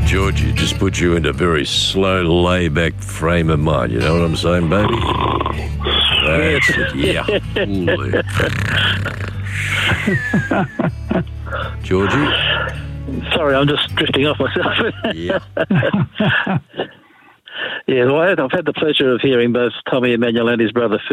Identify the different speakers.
Speaker 1: Georgie, just put you into a very slow, lay-back frame of mind. You know what I'm saying, baby? That's it. Yeah. Georgie?
Speaker 2: Sorry, I'm just drifting off myself.
Speaker 1: Yeah.
Speaker 2: Yeah, well, I've had the pleasure of hearing both Tommy Emmanuel and his brother Phil